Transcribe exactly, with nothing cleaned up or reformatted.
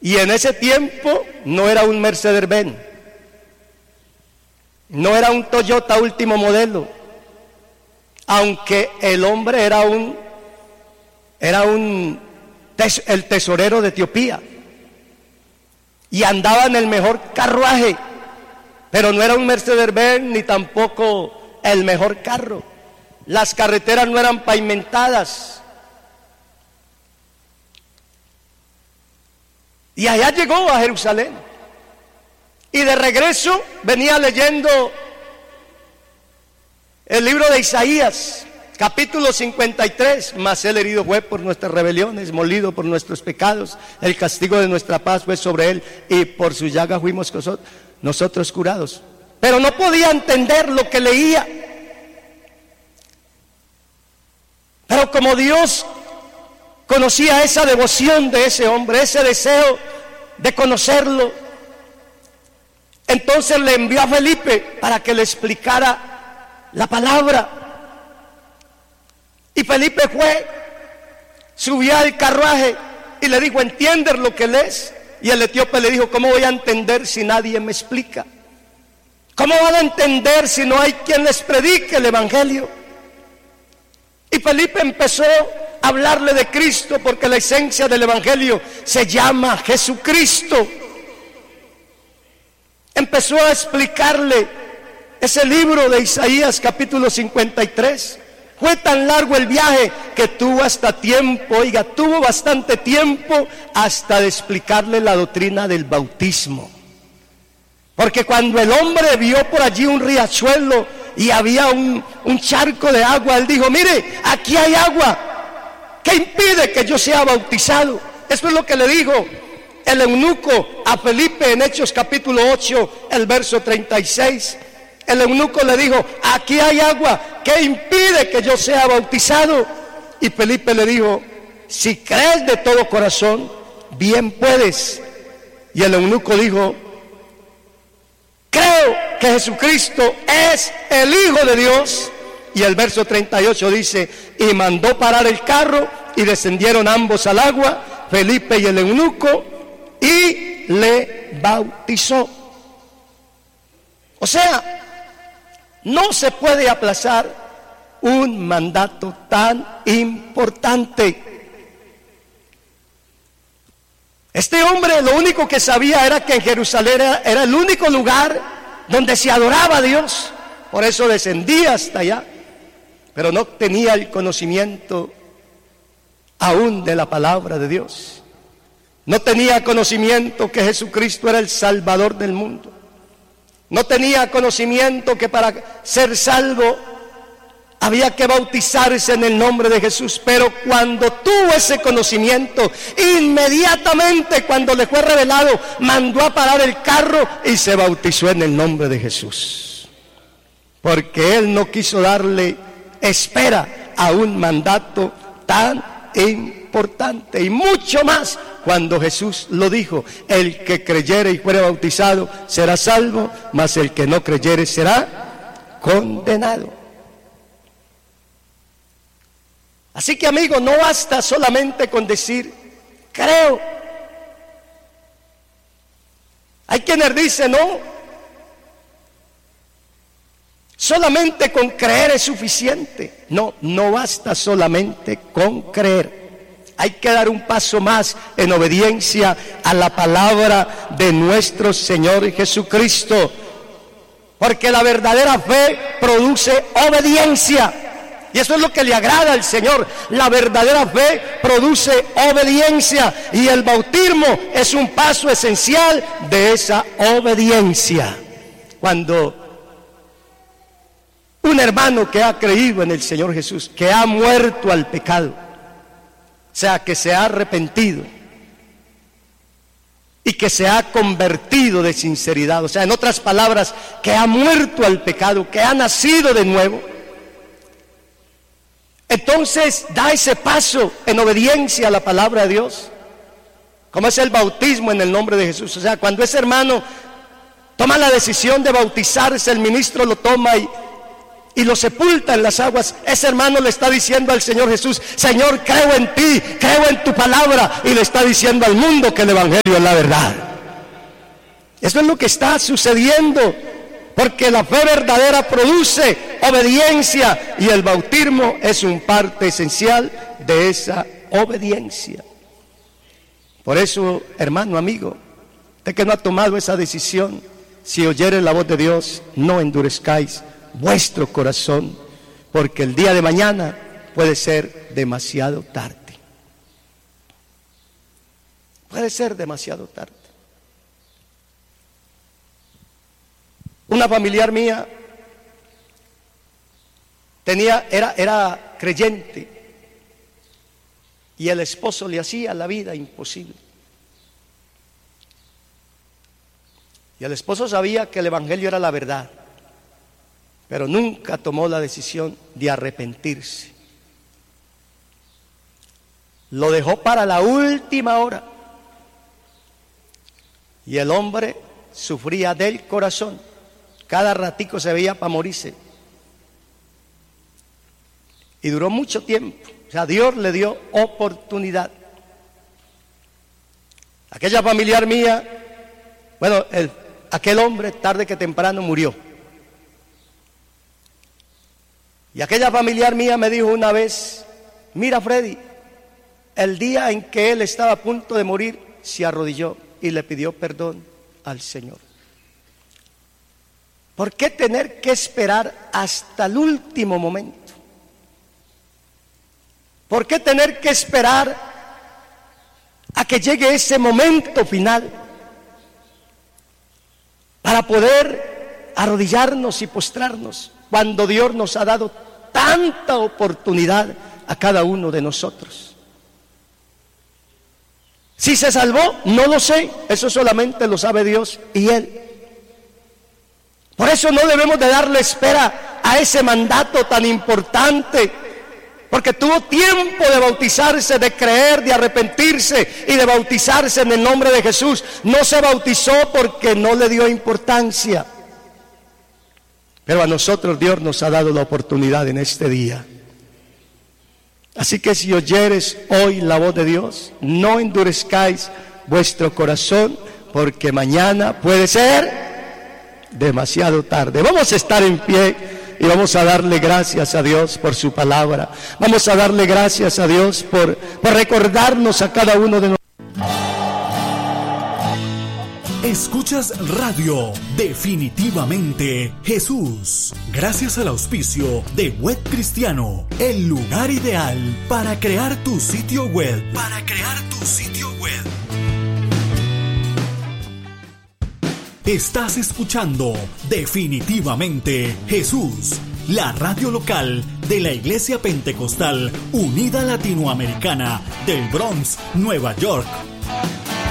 Y en ese tiempo no era un Mercedes-Benz, no era un Toyota último modelo, aunque el hombre era un, era un, el tesorero de Etiopía, y andaba en el mejor carruaje, pero no era un Mercedes-Benz ni tampoco el mejor carro. Las carreteras no eran pavimentadas. Y allá llegó a Jerusalén. Y de regreso venía leyendo el libro de Isaías, capítulo cincuenta y tres. Mas él herido fue por nuestras rebeliones, molido por nuestros pecados. El castigo de nuestra paz fue sobre él, y por su llaga fuimos nosotros curados. Pero no podía entender lo que leía. Pero como Dios conocía esa devoción de ese hombre, ese deseo de conocerlo, entonces le envió a Felipe para que le explicara la palabra. Y Felipe fue, subió al carruaje y le dijo: ¿entiendes lo que lees? Y el etíope le dijo: ¿cómo voy a entender si nadie me explica? ¿Cómo van a entender si no hay quien les predique el evangelio? Y Felipe empezó a hablarle de Cristo, porque la esencia del evangelio se llama Jesucristo. Empezó a explicarle ese libro de Isaías capítulo cincuenta y tres. Fue tan largo el viaje que tuvo hasta tiempo, oiga, tuvo bastante tiempo hasta de explicarle la doctrina del bautismo. Porque cuando el hombre vio por allí un riachuelo y había un, un charco de agua, él dijo: mire, aquí hay agua, ¿qué impide que yo sea bautizado? Eso es lo que le dijo el eunuco a Felipe en Hechos capítulo ocho, el verso treinta y seis. El eunuco le dijo: aquí hay agua, ¿qué impide que yo sea bautizado? Y Felipe le dijo: si crees de todo corazón, bien puedes. Y el eunuco dijo: creo que Jesucristo es el Hijo de Dios. Y el verso treinta y ocho dice: y mandó parar el carro, y descendieron ambos al agua, Felipe y el eunuco, y le bautizó. O sea, no se puede aplazar un mandato tan importante. Este hombre lo único que sabía era que en Jerusalén era, era el único lugar donde se adoraba a Dios. Por eso descendía hasta allá, pero no tenía el conocimiento aún de la palabra de Dios. No tenía conocimiento que Jesucristo era el Salvador del mundo. No tenía conocimiento que para ser salvo había que bautizarse en el nombre de Jesús. Pero cuando tuvo ese conocimiento, inmediatamente cuando le fue revelado, mandó a parar el carro y se bautizó en el nombre de Jesús. Porque él no quiso darle espera a un mandato tan importante, y mucho más cuando Jesús lo dijo: el que creyere y fuere bautizado será salvo, mas el que no creyere será condenado. Así que, amigo, no basta solamente con decir creo. Hay quienes dicen: no, solamente con creer es suficiente. No, no basta solamente con creer. Hay que dar un paso más en obediencia a la palabra de nuestro Señor Jesucristo. Porque la verdadera fe produce obediencia. Y eso es lo que le agrada al Señor. La verdadera fe produce obediencia. Y el bautismo es un paso esencial de esa obediencia. Cuando un hermano que ha creído en el Señor Jesús, que ha muerto al pecado, o sea, que se ha arrepentido y que se ha convertido de sinceridad, o sea, en otras palabras, que ha muerto al pecado, que ha nacido de nuevo, entonces da ese paso en obediencia a la palabra de Dios, como es el bautismo en el nombre de Jesús. O sea, cuando ese hermano toma la decisión de bautizarse, el ministro lo toma y, y lo sepulta en las aguas, ese hermano le está diciendo al Señor Jesús: Señor, creo en ti, creo en tu palabra, y le está diciendo al mundo que el evangelio es la verdad. Eso es lo que está sucediendo, porque la fe verdadera produce obediencia, y el bautismo es un parte esencial de esa obediencia. Por eso, hermano, amigo, usted que no ha tomado esa decisión, si oyere la voz de Dios, no endurezcáis vuestro corazón, porque el día de mañana puede ser demasiado tarde. Puede ser demasiado tarde. Una familiar mía tenía, era, era creyente, y el esposo le hacía la vida imposible. Y el esposo sabía que el evangelio era la verdad, pero nunca tomó la decisión de arrepentirse. Lo dejó para la última hora, y el hombre sufría del corazón. Cada ratico se veía para morirse. Y duró mucho tiempo. O sea, Dios le dio oportunidad. Aquella familiar mía, bueno, el, aquel hombre tarde que temprano murió. Y aquella familiar mía me dijo una vez: mira, Freddy, el día en que él estaba a punto de morir, se arrodilló y le pidió perdón al Señor. ¿Por qué tener que esperar hasta el último momento? ¿Por qué tener que esperar a que llegue ese momento final para poder arrodillarnos y postrarnos, cuando Dios nos ha dado tanta oportunidad a cada uno de nosotros? Si se salvó, no lo sé, eso solamente lo sabe Dios y Él. Por eso no debemos de darle espera a ese mandato tan importante, porque tuvo tiempo de bautizarse, de creer, de arrepentirse y de bautizarse en el nombre de Jesús. No se bautizó porque no le dio importancia, pero a nosotros Dios nos ha dado la oportunidad en este día. Así que si oyeres hoy la voz de Dios, no endurezcáis vuestro corazón, porque mañana puede ser demasiado tarde. Vamos a estar en pie y vamos a darle gracias a Dios por su palabra. Vamos a darle gracias a Dios por, por recordarnos a cada uno de nosotros. Escuchas Radio Definitivamente Jesús, gracias al auspicio de Web Cristiano, el lugar ideal para crear tu sitio web. Para crear tu sitio web. Estás escuchando Definitivamente Jesús, la radio local de la Iglesia Pentecostal Unida Latinoamericana del Bronx, Nueva York.